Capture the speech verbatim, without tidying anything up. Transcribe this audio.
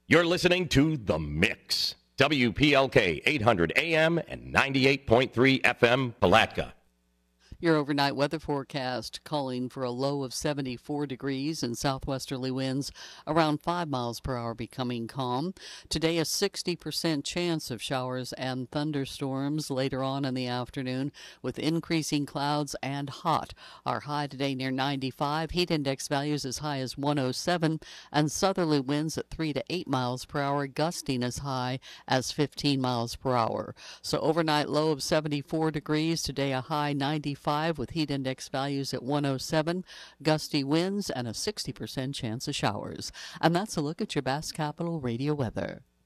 You're listening to The Mix. W P L K eight hundred A M and ninety-eight point three F M, Palatka. Your overnight weather forecast calling for a low of seventy-four degrees and southwesterly winds around five miles per hour, becoming calm. Today, a sixty percent chance of showers and thunderstorms later on in the afternoon with increasing clouds and hot. Our high today near ninety-five, heat index values as high as one oh seven, and southerly winds at three to eight miles per hour, gusting as high as fifteen miles per hour. So overnight low of seventy-four degrees, today a high ninety-five with heat index values at one oh seven, gusty winds, and a sixty percent chance of showers. And that's a look at your Bass Capital radio weather.